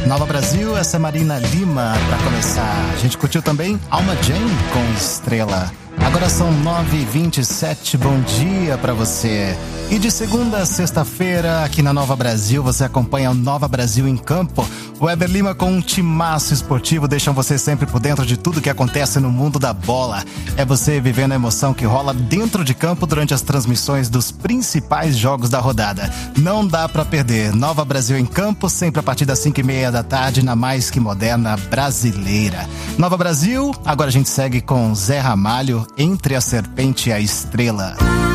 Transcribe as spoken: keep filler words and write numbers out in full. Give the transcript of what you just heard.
Nova Brasil, essa é Marina Lima pra começar. A gente curtiu também Alma Jane com Estrela. Agora são nove e vinte e sete, bom dia pra você. E de segunda a sexta-feira, aqui na Nova Brasil, você acompanha o Nova Brasil em Campo. O Weber Lima com um timaço esportivo deixam você sempre por dentro de tudo que acontece no mundo da bola. É você vivendo a emoção que rola dentro de campo durante as transmissões dos principais jogos da rodada. Não dá pra perder. Nova Brasil em Campo, sempre a partir das cinco e meia da tarde, na mais que moderna brasileira. Nova Brasil, agora a gente segue com Zé Ramalho, Entre a Serpente e a Estrela.